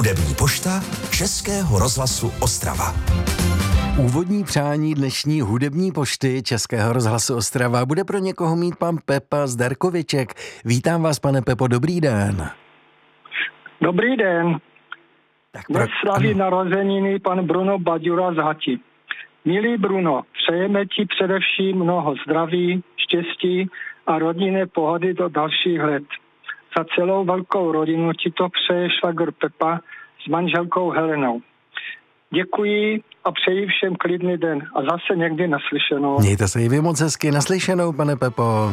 Hudební pošta Českého rozhlasu Ostrava. Úvodní přání dnešní hudební pošty Českého rozhlasu Ostrava bude pro někoho mít pan Pepa z Darkoviček. Vítám vás, pane Pepo, dobrý den. Dobrý den. Dnes slaví narozeniny pan Bruno Baďura z Hati. Milý Bruno, přejeme ti především mnoho zdraví, štěstí a rodinné pohody do dalších let. Za celou velkou rodinu ti to přeje švagr Pepa s manželkou Helenou. Děkuji a přeji všem klidný den a zase někdy naslyšenou. Mějte se i vy moc hezky, naslyšenou, pane Pepo.